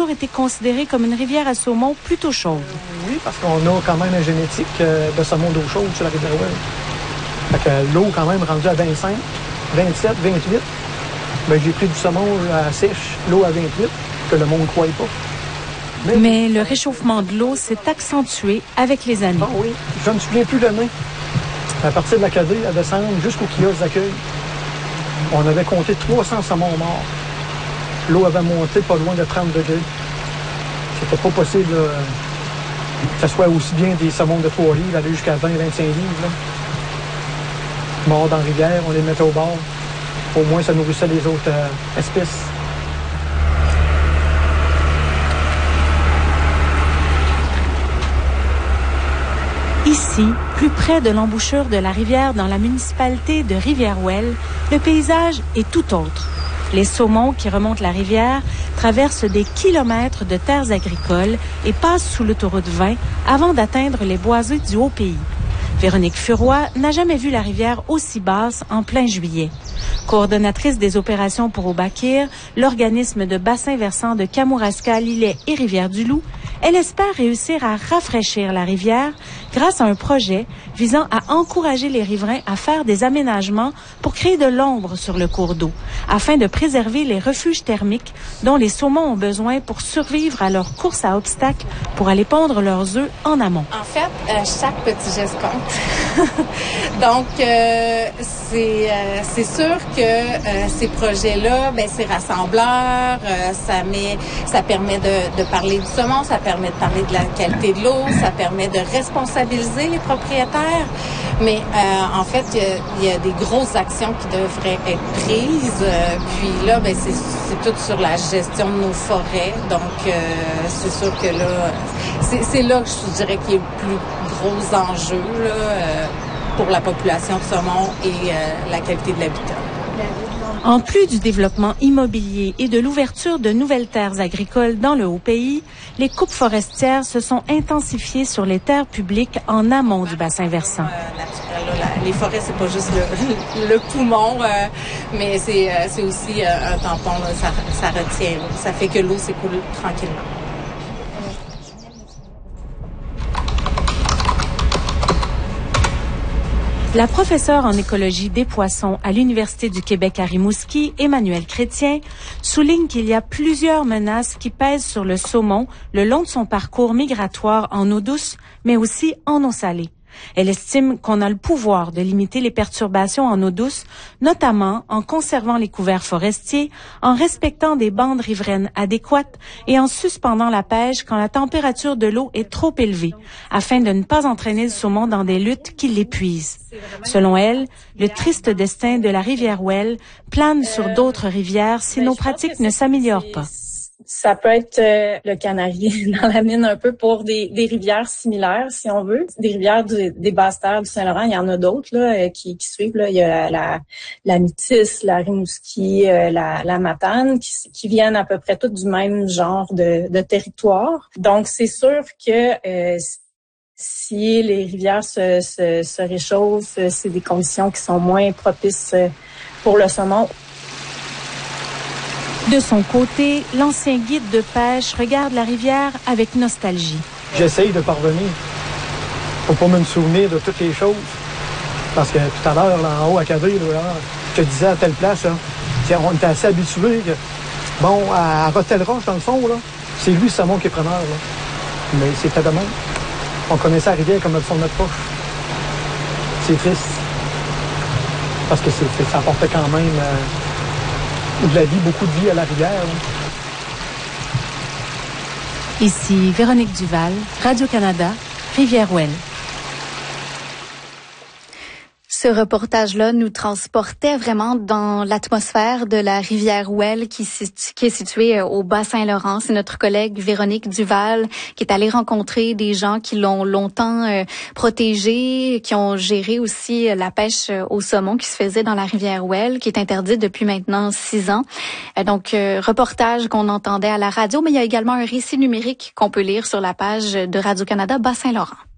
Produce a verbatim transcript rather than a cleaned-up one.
été considérée comme une rivière à saumon plutôt chaude. Euh, oui, parce qu'on a quand même une génétique euh, de saumon d'eau chaude sur la rivière Well. Fait que l'eau quand même rendue à vingt-cinq, vingt-sept, vingt-huit. Ben, j'ai pris du saumon à sèche, l'eau à vingt-huit, que le monde ne croyait pas. Mais, Mais le réchauffement de l'eau s'est accentué avec les années. Ah oui, je ne me souviens plus de l'année. À partir de l'Acadie, à descendre jusqu'au kiosque d'accueil, on avait compté trois cents saumons morts. L'eau avait monté pas loin de trente degrés. C'était pas possible là, que ce soit aussi bien des saumons de trois livres, aller jusqu'à vingt à vingt-cinq livres. Là. Morts dans la rivière, on les mettait au bord. Au moins, ça nourrissait les autres euh, espèces. Ici, plus près de l'embouchure de la rivière dans la municipalité de Rivière-Well, le paysage est tout autre. Les saumons qui remontent la rivière traversent des kilomètres de terres agricoles et passent sous l'autoroute vingt avant d'atteindre les boisés du Haut-Pays. Véronique Furoy n'a jamais vu la rivière aussi basse en plein juillet. Coordonnatrice des opérations pour Obakir, l'organisme de bassin versant de Kamouraska, Lillet et Rivière-du-Loup, elle espère réussir à rafraîchir la rivière grâce à un projet visant à encourager les riverains à faire des aménagements pour créer de l'ombre sur le cours d'eau, afin de préserver les refuges thermiques dont les saumons ont besoin pour survivre à leur course à obstacles pour aller pondre leurs œufs en amont. En fait, euh, chaque petit geste compte. Donc, euh, c'est euh, c'est sûr que euh, ces projets-là, ben c'est rassembleur, euh, ça met, ça permet de, de parler du saumon, ça permet de parler de la qualité de l'eau, ça permet de responsabiliser les propriétaires. Mais euh, en fait, il y, y a des grosses actions qui devraient être prises. Euh, puis là, ben c'est c'est tout sur la gestion de nos forêts. Donc, euh, c'est sûr que là, c'est, c'est là que je dirais qu'il y a le plus gros enjeu là, euh, pour la population de saumon et euh, la qualité de l'habitat. En plus du développement immobilier et de l'ouverture de nouvelles terres agricoles dans le Haut-Pays, les coupes forestières se sont intensifiées sur les terres publiques en amont du bassin versant. Euh, naturel, là, la, les forêts, c'est pas juste le, le poumon, euh, mais c'est, euh, c'est aussi euh, un tampon. Là, ça, ça retient, là, ça fait que l'eau s'écoule tranquillement. La professeure en écologie des poissons à l'Université du Québec à Rimouski, Emmanuelle Chrétien, souligne qu'il y a plusieurs menaces qui pèsent sur le saumon le long de son parcours migratoire en eau douce, mais aussi en eau salée. Elle estime qu'on a le pouvoir de limiter les perturbations en eau douce, notamment en conservant les couverts forestiers, en respectant des bandes riveraines adéquates et en suspendant la pêche quand la température de l'eau est trop élevée, afin de ne pas entraîner le saumon dans des luttes qui l'épuisent. Selon elle, le triste destin de la rivière Well plane sur d'autres rivières si nos pratiques ne s'améliorent pas. Ça peut être euh, le canari dans la mine un peu pour des, des rivières similaires, si on veut. Des rivières du, des basses terres du Saint-Laurent, il y en a d'autres là euh, qui, qui suivent. Là. Il y a la, la Métis, la Rimouski, euh, la, la Matane, qui, qui viennent à peu près toutes du même genre de, de territoire. Donc, c'est sûr que euh, si les rivières se, se, se réchauffent, c'est des conditions qui sont moins propices pour le saumon. De son côté, l'ancien guide de pêche regarde la rivière avec nostalgie. J'essaye de parvenir. Faut pas me souvenir de toutes les choses. Parce que tout à l'heure, là, en haut à Cadré, là, je te disais à telle place, là, on était assez habitués que, bon, à Rotel-Roche, dans le fond, là, c'est lui, le saumon qui est preneur. Là. Mais c'était de même. On connaissait la rivière comme le fond de notre poche. C'est triste. Parce que c'est, c'est, ça apportait quand même... Euh, de la vie, beaucoup de vie à la rivière. Là. Ici Véronique Duval, Radio-Canada, Rivière-Well. Ce reportage-là nous transportait vraiment dans l'atmosphère de la rivière Well qui, qui est située au Bas-Saint-Laurent. C'est notre collègue Véronique Duval qui est allée rencontrer des gens qui l'ont longtemps euh, protégée, qui ont géré aussi la pêche au saumon qui se faisait dans la rivière Well, qui est interdite depuis maintenant six ans. Euh, donc, euh, reportage qu'on entendait à la radio, mais il y a également un récit numérique qu'on peut lire sur la page de Radio-Canada Bas-Saint-Laurent.